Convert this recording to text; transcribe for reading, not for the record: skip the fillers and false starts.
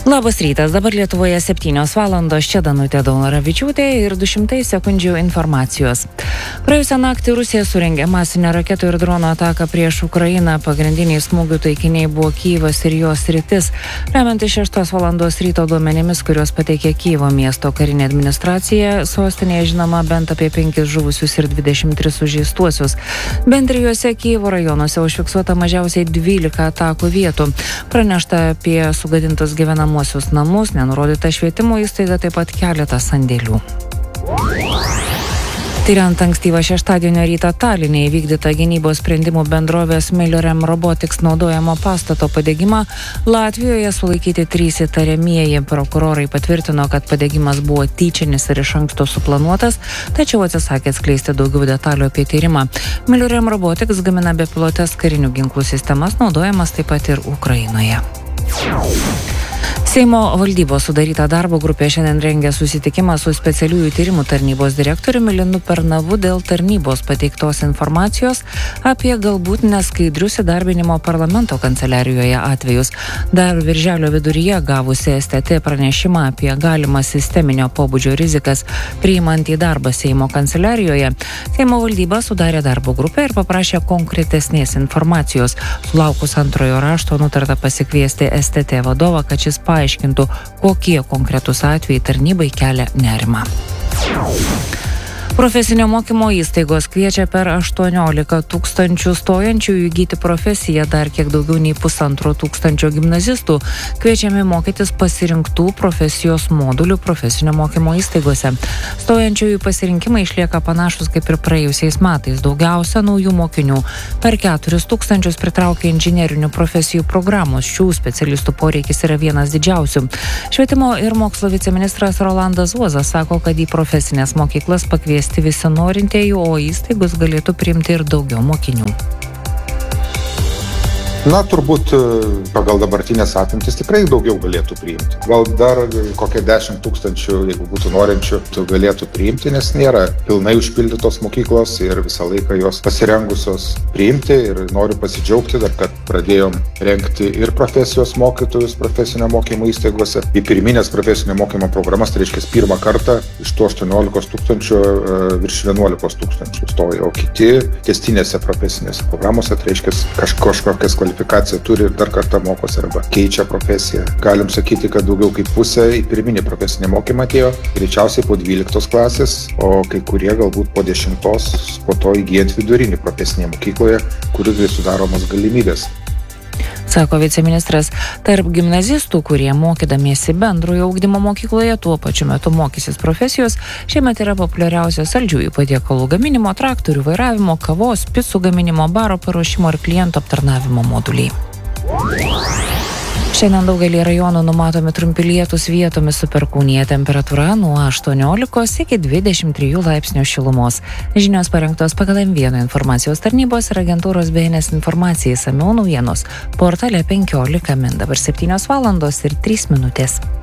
Labas rytas, dabar Lietuvoje 7 valandos, čia Danutė Daunoravičiūtė ir 200 sekundžių informacijos. Praėjusią naktį Rusija surengė masinę raketų ir drono ataką prieš Ukrainą. Pagrindiniai smūgių taikiniai buvo Kyjivas ir jos sritis. Remiantis 6 valandos ryto duomenimis, kuriuos pateikė Kyjivo miesto karinė administracija, sostinėje žinoma bent apie 5 žuvusius ir 23 sužeistuosius. Bendrijose Kyjivo rajonuose užfiksuota mažiausiai 12 atakų vietų. Pranešta apie sugadintus gyvenamuosius namus, nenurodyta švietimo įstaiga, taip pat keletas sandėlių. Tyriant ankstyvą šeštadienio rytą Taline įvykdytą gynybos sprendimų bendrovės Millennium Robotics naudojamo pastato padegimą, Latvijoje sulaikyti 3 įtariamieji. Prokurorai patvirtino, kad padegimas buvo tyčinis ir iš anksto suplanuotas, tačiau atsisakė atskleisti daugiau detalių apie tyrimą. Millennium Robotics gamina bepilotės karinių ginklų sistemas, naudojamas taip pat ir Ukrainoje. Seimo valdybos sudaryta darbo grupė šiandien rengia susitikimą su specialiųjų tyrimų tarnybos direktoriumi Linu Pernavu dėl tarnybos pateiktos informacijos apie galbūt neskaidrius įdarbinimo parlamento kanceliarijoje atvejus. Dar birželio viduryje gavusi STT pranešimą apie galimą sisteminio pobūdžio rizikas priimant į darbą Seimo kanceliarijoje, Seimo valdyba sudarė darbo grupę ir paprašė konkretesnės informacijos. Sulaukus antrojo rašto nutarta pasikviesti STT vadovą, kad šis paaiškintų, kokie konkretūs atvejai tarnybai kelia nerimą. Profesinio mokymo įstaigos kviečia per 18 tūkstančių stojančių įgyti profesiją, dar kiek daugiau nei 1,5 tūkstančio gimnazistų kviečiami mokytis pasirinktų profesijos modulių profesinio mokymo įstaigose. Stojančiųjų pasirinkimai išlieka panašus kaip ir praėjusiais metais. Daugiausia naujų mokinių. Per 4 tūkstančius pritraukia inžinerinių profesijų programos. Šių specialistų poreikis yra vienas didžiausių. Švietimo ir mokslo viceministras Rolandas Zuozas sako, kad į profesinės mokyklas pakviesti visi norintieji, o įstaigos galėtų priimti ir daugiau mokinių. Na, turbūt pagal dabartinės apimtis tikrai daugiau galėtų priimti. Gal dar kokie 10 tūkstančių, jeigu būtų norinčių, galėtų priimti, nes nėra pilnai užpildytos mokyklos ir visą laiką jos pasirengusios priimti. Ir noriu pasidžiaugti dar, kad pradėjom rengti ir profesijos mokytojus profesinio mokymo įstaigose. Į pirminės profesinio mokymo programas, tai reiškia pirmą kartą iš tų 18 tūkstančių virš 11 tūkstančių stoja, o kiti tęstinėse profesinėse programose, tai reiškia kažkokias kvalifikaciją turi ir dar kartą mokosi arba keičia profesiją. Galim sakyti, kad daugiau kaip pusė į pirminį profesinį mokymą atėjo, greičiausiai po 12 klasės, o kai kurie galbūt po 10, po to įgyjant vidurinį profesinėje mokykloje, kuriai sudaromos galimybės. Sako viceministras, tarp gimnazistų, kurie mokydamiesi bendrojo ugdymo mokykloje tuo pačiu metu mokysis profesijos, šiemet yra populiariausios saldžiųjų patiekalų gaminimo, traktorių vairavimo, kavos, picų gaminimo, baro paruošimo ir klientų aptarnavimo moduliai. Šiandien daugelį rajonų numatomi trumpi lietūs, vietomis su perkūnija, temperatūra nuo 18 iki 23 laipsnių šilumos. Žinios parengtos pagal M1 informacijos tarnybos ir agentūros BNS informacijai, išsamiau naujienos portale 15 min. Dabar 7 valandos ir 3 minutės.